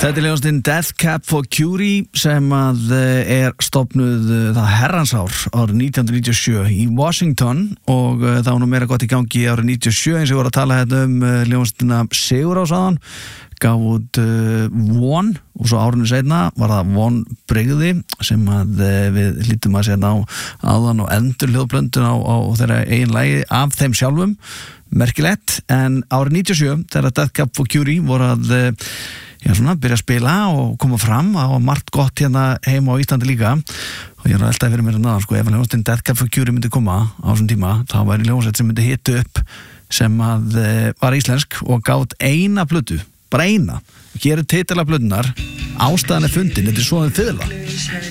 Þetta hljómsveitin Death Cab for Cutie sem að stofnuð það herrans árið 1997 í Washington og það var nú meira gott í gangi árið 97 eins og voru að tala hérna hljómsveitina Sigurás áðan gaf út Von og svo árinu seinna var það Von Brigði sem að við lítum að segja á áðan og endur hljóðblöndun á þeirra eigin lagi af þeim sjálfum merkilegt en árið 97 þegar Death Cab for Cutie voru að byrja að spila og koma fram það var margt gott hérna heima á Íslandi líka og ég alltaf fyrir mér ef hljómsveitin Death Cab for Cutie myndi koma á þessum tíma þá væri hljómsveit sem myndi hitta upp sem að var íslensk og gátt eina plötu, bara eina gerir titla plötunar ástæðan fundin, þetta svo fiðla